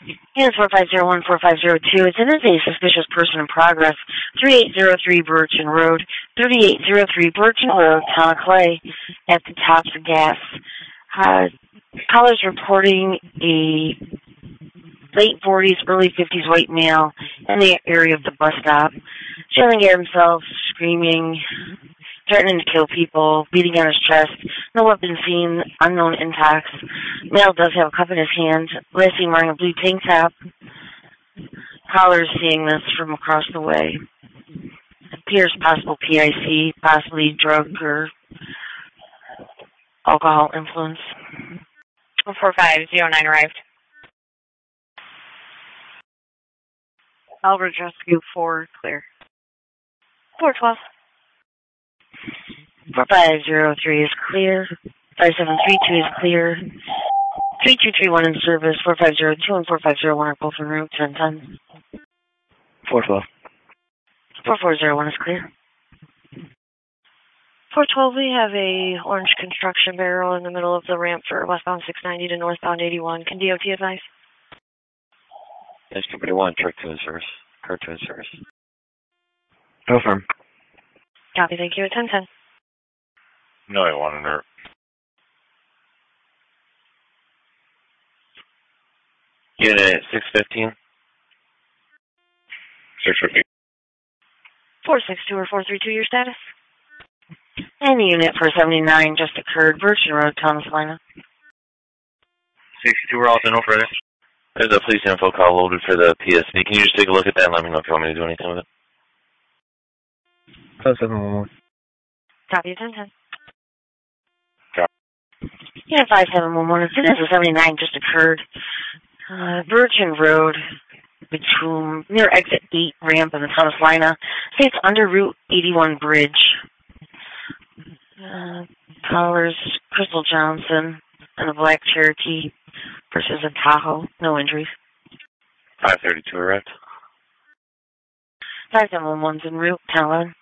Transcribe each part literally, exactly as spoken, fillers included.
Units four five zero one, four five zero two. It's in as a suspicious person in progress. thirty-eight oh three Birchen Road. thirty-eight oh three Birchen Road, Town of Clay, at the Tops of Gas. Uh, callers reporting a late forties, early fifties white male in the area of the bus stop, shouting at himself, screaming, threatening to kill people, beating on his chest. No weapon seen, unknown impacts. Male does have a cup in his hand. Last seen wearing a blue tank top. Callers seeing this from across the way. Appears possible P I C, possibly drug or alcohol influence. four five zero nine arrived. Albert Rescue four, clear. four twelve. four five zero three is clear. five seven three two is clear. three two three one in service. four five zero two and four five zero one are both en route. ten ten. four twelve. four four zero one is clear. four twelve, we have a orange construction barrel in the middle of the ramp for westbound six ninety to northbound eighty-one. Can D O T advise? Yes, Company one, truck two in service. Car two in service. No firm. Copy, thank you. At ten ten. No, I want to nerve. Unit six fifteen. six fifteen. four six two or four three two, your status? And the unit four seventy-nine just occurred. Birchen Road, Thomas Lina. sixty-two, we're all in over there. There's a police info call loaded for the P S C. Can you just take a look at that and let me know if you want me to do anything with it? five seven one one. Copy, at ten ten. Unit five seven one one. Incident of seventy-nine just occurred. Uh, Birchen Road, between near exit eight ramp in the Thomas Lina. Say it's under Route eighty-one bridge. Uh, callers Crystal Johnson and a black Cherokee versus a Tahoe. No injuries. five thirty-two arrived. five seven one one's en route. ten eleven.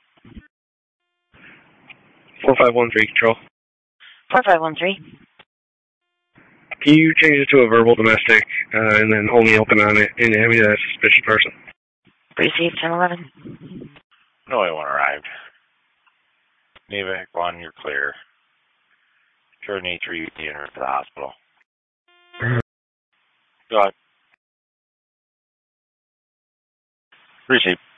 four five one three, control. four five one three. Can you change it to a verbal domestic uh, and then hold me open on it and hand me that suspicious person? Received. ten eleven. No, I want arrived. Navec one, you're clear. Sure nature, you can enter to the hospital. Go ahead. Received.